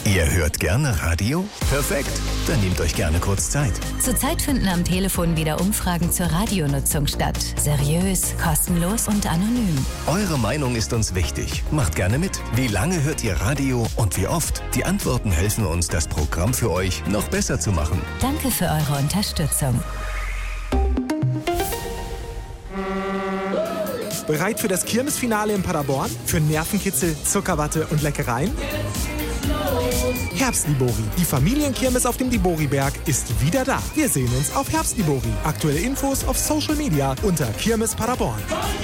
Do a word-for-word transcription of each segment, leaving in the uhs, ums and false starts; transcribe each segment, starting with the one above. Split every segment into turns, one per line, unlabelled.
Ihr hört gerne Radio? Perfekt, dann nehmt euch gerne kurz Zeit.
Zurzeit finden am Telefon wieder Umfragen zur Radionutzung statt. Seriös, kostenlos und anonym.
Eure Meinung ist uns wichtig. Macht gerne mit. Wie lange hört ihr Radio und wie oft? Die Antworten helfen uns, das Programm für euch noch besser zu machen.
Danke für eure Unterstützung.
Bereit für das Kirmesfinale in Paderborn? Für Nervenkitzel, Zuckerwatte und Leckereien? Herbst-Libori. Die Familienkirmes auf dem Libori-Berg ist wieder da. Wir sehen uns auf Herbst-Libori. Aktuelle Infos auf Social Media unter Kirmes Paderborn.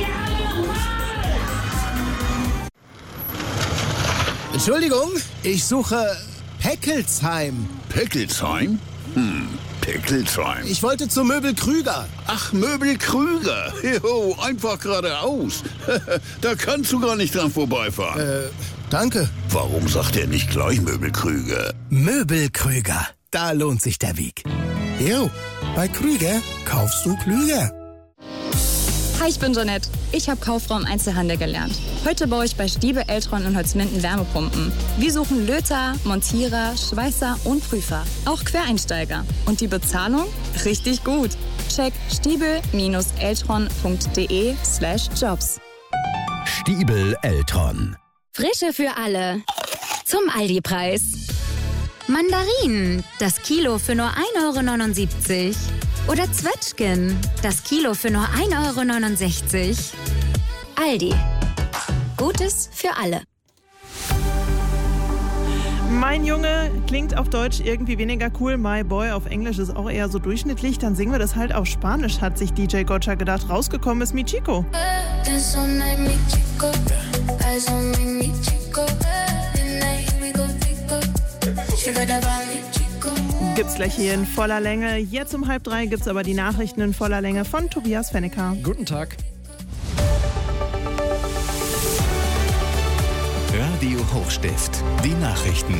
Entschuldigung, ich suche Peckelsheim.
Peckelsheim? Hm, Peckelsheim.
Ich wollte zu Möbel Krüger.
Ach, Möbel Krüger. Jo, einfach geradeaus. Da kannst du gar nicht dran vorbeifahren.
Äh, danke.
Warum sagt er nicht gleich Möbel Krüger?
Möbel Krüger. Da lohnt sich der Weg. Jo, bei Krüger kaufst du klüger.
Hi, ich bin Jeanette. Ich habe Kauffrau im Einzelhandel gelernt. Heute baue ich bei Stiebel, Eltron und Holzminden Wärmepumpen. Wir suchen Löter, Montierer, Schweißer und Prüfer. Auch Quereinsteiger. Und die Bezahlung? Richtig gut. Check stiebel-eltron.de slash jobs.
Stiebel Eltron.
Frische für alle. Zum Aldi-Preis. Mandarinen, das Kilo für nur ein Euro neunundsiebzig. Oder Zwetschgen, das Kilo für nur ein Euro neunundsechzig. Aldi. Gutes für alle.
Mein Junge klingt auf Deutsch irgendwie weniger cool. My Boy auf Englisch ist auch eher so durchschnittlich. Dann singen wir das halt auf Spanisch, hat sich D J Gotcha gedacht. Rausgekommen ist Mi Chico. Gibt's gleich hier in voller Länge. Jetzt um halb drei gibt's aber die Nachrichten in voller Länge von Tobias Fennecker.
Guten Tag.
Radio Hochstift. Die Nachrichten.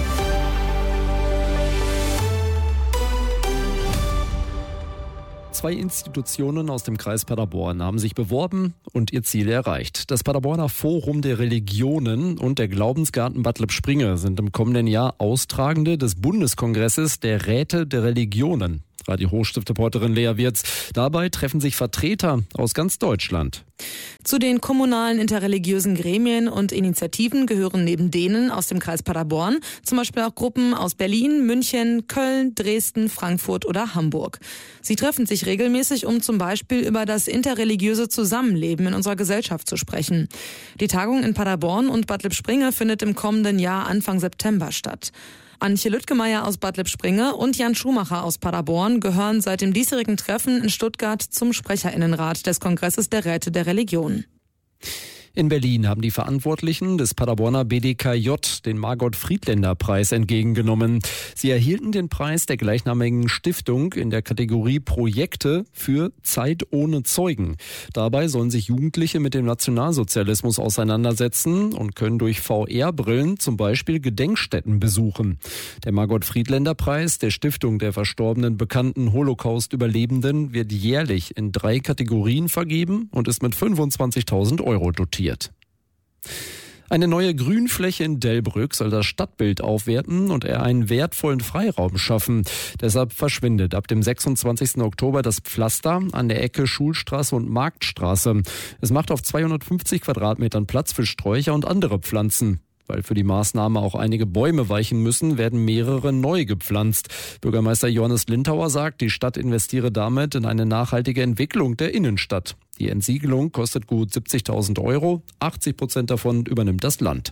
Zwei Institutionen aus dem Kreis Paderborn haben sich beworben und ihr Ziel erreicht. Das Paderborner Forum der Religionen und der Glaubensgarten Bad Lippspringe sind im kommenden Jahr Austragende des Bundeskongresses der Räte der Religionen. Radio Hochstift-Reporterin Lea Wirz. Dabei treffen sich Vertreter aus ganz Deutschland.
Zu den kommunalen interreligiösen Gremien und Initiativen gehören neben denen aus dem Kreis Paderborn zum Beispiel auch Gruppen aus Berlin, München, Köln, Dresden, Frankfurt oder Hamburg. Sie treffen sich regelmäßig, um zum Beispiel über das interreligiöse Zusammenleben in unserer Gesellschaft zu sprechen. Die Tagung in Paderborn und Bad Lippspringe findet im kommenden Jahr Anfang September statt. Antje Lüttgemeier aus Bad Lippspringe und Jan Schumacher aus Paderborn gehören seit dem diesjährigen Treffen in Stuttgart zum Sprecherinnenrat des Kongresses der Räte der Religion.
In Berlin haben die Verantwortlichen des Paderborner B D K J den Margot-Friedländer-Preis entgegengenommen. Sie erhielten den Preis der gleichnamigen Stiftung in der Kategorie Projekte für Zeit ohne Zeugen. Dabei sollen sich Jugendliche mit dem Nationalsozialismus auseinandersetzen und können durch V R-Brillen zum Beispiel Gedenkstätten besuchen. Der Margot-Friedländer-Preis der Stiftung der verstorbenen bekannten Holocaust-Überlebenden wird jährlich in drei Kategorien vergeben und ist mit fünfundzwanzigtausend Euro dotiert. Eine neue Grünfläche in Delbrück soll das Stadtbild aufwerten und er einen wertvollen Freiraum schaffen. Deshalb verschwindet ab dem sechsundzwanzigsten Oktober das Pflaster an der Ecke Schulstraße und Marktstraße. Es macht auf zweihundertfünfzig Quadratmetern Platz für Sträucher und andere Pflanzen. Weil für die Maßnahme auch einige Bäume weichen müssen, werden mehrere neu gepflanzt. Bürgermeister Johannes Lindauer sagt, die Stadt investiere damit in eine nachhaltige Entwicklung der Innenstadt. Die Entsiegelung kostet gut siebzigtausend Euro, achtzig Prozent davon übernimmt das Land.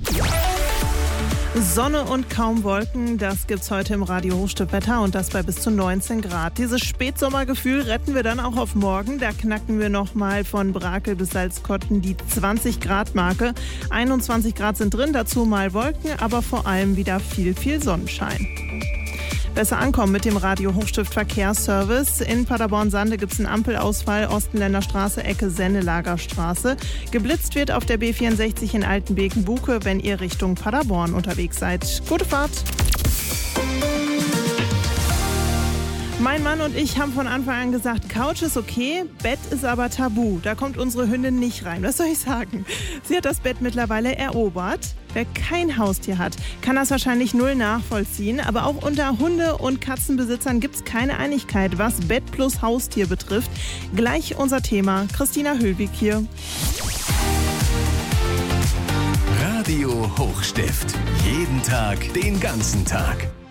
Sonne und kaum Wolken, das gibt's heute im Radio Hochstift-Wetter und das bei bis zu neunzehn Grad. Dieses Spätsommergefühl retten wir dann auch auf morgen. Da knacken wir nochmal von Brakel bis Salzkotten die zwanzig Grad Marke. einundzwanzig Grad sind drin, dazu mal Wolken, aber vor allem wieder viel, viel Sonnenschein. Besser ankommen mit dem Radio Hochstift Verkehrsservice. In Paderborn-Sande gibt es einen Ampelausfall, Ostenländer Straße, Ecke Sennelager Straße. Geblitzt wird auf der B vierundsechzig in Altenbeken-Buke, wenn ihr Richtung Paderborn unterwegs seid. Gute Fahrt! Mein Mann und ich haben von Anfang an gesagt, Couch ist okay, Bett ist aber tabu. Da kommt unsere Hündin nicht rein. Was soll ich sagen? Sie hat das Bett mittlerweile erobert. Wer kein Haustier hat, kann das wahrscheinlich null nachvollziehen. Aber auch unter Hunde- und Katzenbesitzern gibt es keine Einigkeit, was Bett plus Haustier betrifft. Gleich unser Thema. Christina Höhlwig hier.
Radio Hochstift. Jeden Tag, den ganzen Tag.